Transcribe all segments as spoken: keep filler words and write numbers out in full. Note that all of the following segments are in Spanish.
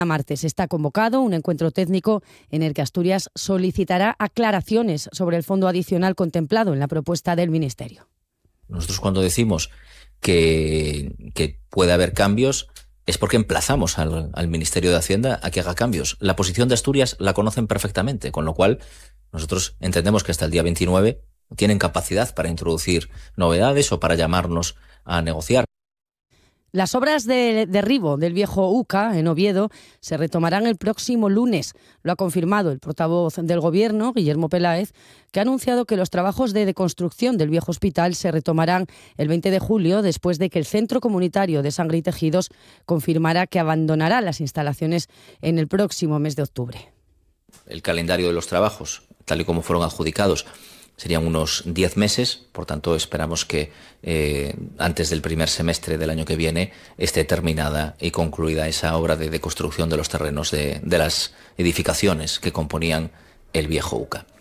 Martes está convocado un encuentro técnico en el que Asturias solicitará aclaraciones sobre el fondo adicional contemplado en la propuesta del Ministerio. Nosotros cuando decimos que, que puede haber cambios es porque emplazamos al, al Ministerio de Hacienda a que haga cambios. La posición de Asturias la conocen perfectamente, con lo cual nosotros entendemos que hasta el día veintinueve tienen capacidad para introducir novedades o para llamarnos a negociar. Las obras de derribo del viejo U C A en Oviedo se retomarán el próximo lunes. Lo ha confirmado el portavoz del Gobierno, Guillermo Peláez, que ha anunciado que los trabajos de deconstrucción del viejo hospital se retomarán el veinte de julio, después de que el Centro Comunitario de Sangre y Tejidos confirmara que abandonará las instalaciones en el próximo mes de octubre. El calendario de los trabajos, tal y como fueron adjudicados, serían unos diez meses, por tanto esperamos que eh, antes del primer semestre del año que viene esté terminada y concluida esa obra de deconstrucción de los terrenos de, de las edificaciones que componían el viejo U C A.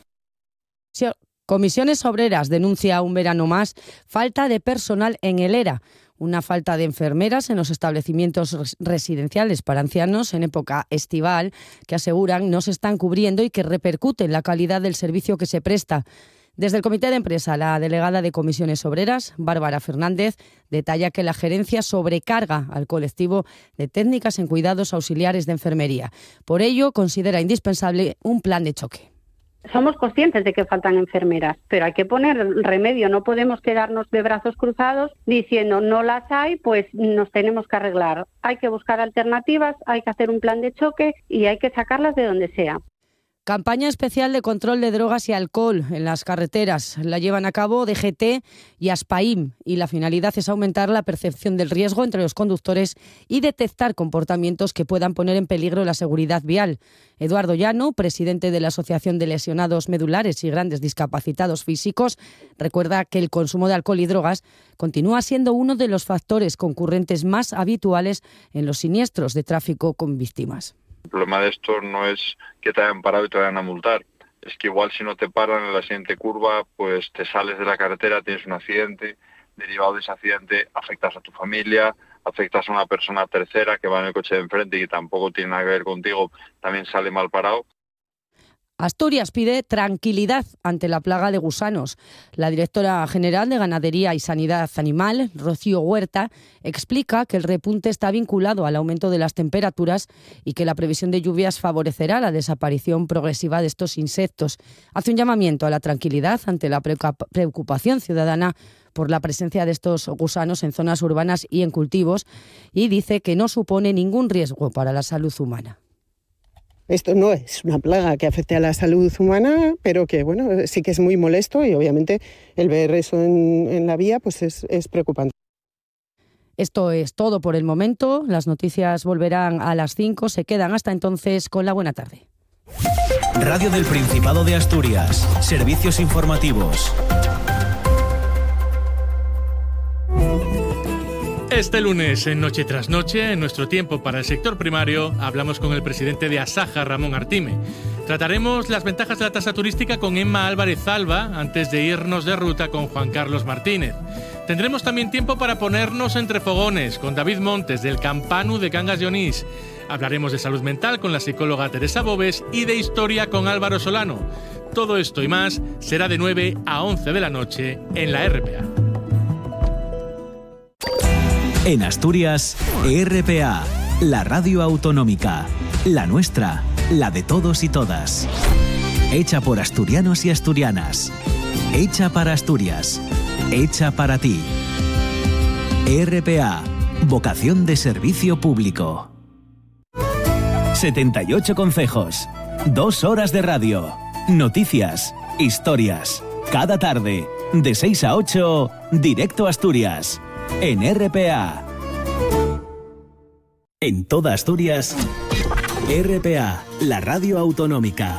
Sí. Comisiones Obreras denuncia un verano más falta de personal en el ERA. Una falta de enfermeras en los establecimientos residenciales para ancianos en época estival que aseguran no se están cubriendo y que repercute en la calidad del servicio que se presta. Desde el Comité de Empresa, la delegada de Comisiones Obreras, Bárbara Fernández, detalla que la gerencia sobrecarga al colectivo de técnicas en cuidados auxiliares de enfermería. Por ello, considera indispensable un plan de choque. Somos conscientes de que faltan enfermeras, pero hay que poner remedio. No podemos quedarnos de brazos cruzados diciendo no las hay, pues nos tenemos que arreglar. Hay que buscar alternativas, hay que hacer un plan de choque y hay que sacarlas de donde sea. Campaña especial de control de drogas y alcohol en las carreteras. La llevan a cabo D G T y Aspaim y la finalidad es aumentar la percepción del riesgo entre los conductores y detectar comportamientos que puedan poner en peligro la seguridad vial. Eduardo Llano, presidente de la Asociación de Lesionados Medulares y Grandes Discapacitados Físicos, recuerda que el consumo de alcohol y drogas continúa siendo uno de los factores concurrentes más habituales en los siniestros de tráfico con víctimas. El problema de esto no es que te hayan parado y te vayan a multar. Es que igual si no te paran en la siguiente curva, pues te sales de la carretera, tienes un accidente, derivado de ese accidente afectas a tu familia, afectas a una persona tercera que va en el coche de enfrente y que tampoco tiene nada que ver contigo, también sale mal parado. Asturias pide tranquilidad ante la plaga de gusanos. La directora general de Ganadería y Sanidad Animal, Rocío Huerta, explica que el repunte está vinculado al aumento de las temperaturas y que la previsión de lluvias favorecerá la desaparición progresiva de estos insectos. Hace un llamamiento a la tranquilidad ante la preocupación ciudadana por la presencia de estos gusanos en zonas urbanas y en cultivos y dice que no supone ningún riesgo para la salud humana. Esto no es una plaga que afecte a la salud humana, pero que bueno, sí que es muy molesto y obviamente el ver eso en, en la vía pues es, es preocupante. Esto es todo por el momento. Las noticias volverán a las cinco. Se quedan hasta entonces con la buena tarde. Radio del Principado de Asturias. Servicios informativos. Este lunes, en Noche tras Noche, en nuestro tiempo para el sector primario, hablamos con el presidente de Asaja, Ramón Artime. Trataremos las ventajas de la tasa turística con Emma Álvarez Alba, antes de irnos de ruta con Juan Carlos Martínez. Tendremos también tiempo para ponernos entre fogones con David Montes, del Campanu de Cangas de Onís. Hablaremos de salud mental con la psicóloga Teresa Bobes y de historia con Álvaro Solano. Todo esto y más será de nueve a once de la noche en la R P A. En Asturias, R P A, la radio autonómica, la nuestra, la de todos y todas. Hecha por asturianos y asturianas. Hecha para Asturias. Hecha para ti. R P A, vocación de servicio público. setenta y ocho concejos, dos horas de radio, noticias, historias. Cada tarde, de seis a ocho, directo a Asturias. En R P A. En toda Asturias, R P A, la radio autonómica.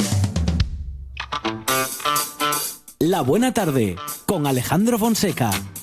La buena tarde, con Alejandro Fonseca.